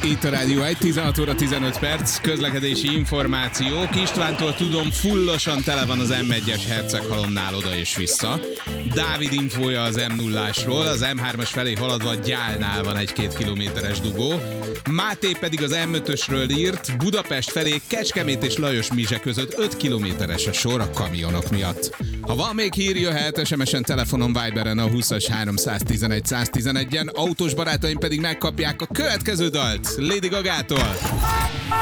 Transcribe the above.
Itt a Rádió 1, 16 óra 15 perc, közlekedési információk. Istvántól tudom, fullosan tele van az M1-es Herceghalomnál oda és vissza. Dávid infója az M0-ásról, az M3-as felé haladva Gyálnál van 1-2 kilométeres dugó. Máté pedig az M5-ösről írt, Budapest felé Kecskemét és Lajos-Mizse között 5 kilométeres a sor a kamionok miatt. Ha van még hír, jöhet SMS-en, telefonon, Viberen a 20-as 311 111-en, autós barátaim pedig megkapják a következő dalt Lady Gagától.